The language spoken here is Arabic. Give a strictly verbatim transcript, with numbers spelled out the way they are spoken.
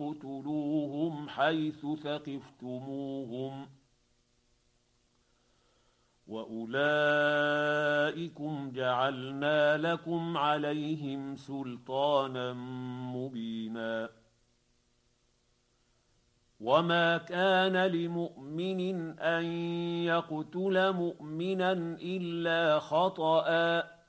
فاقتلوهم حيث ثقفتموهم واولئكم جعلنا لكم عليهم سلطانا مبينا وما كان لمؤمن ان يقتل مؤمنا الا خطأ